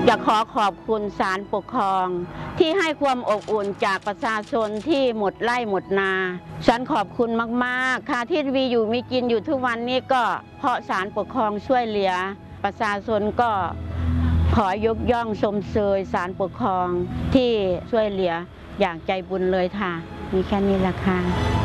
อยากขอบคุณศาลปกครองที่ให้ความอบอุ่นจากประชาชนที่หมดไร่หมดนาฉันขอบคุณมากๆค่ะที่มีอยู่มีกินอยู่ทุกวันนี้ก็เพราะศาลปกครองช่วยเหลือประชาชนก็ขอยกย่องชมเชยศาลปกครองที่ช่วยเหลืออย่างใจบุญเลยค่ะมีแค่นี้ละค่ะ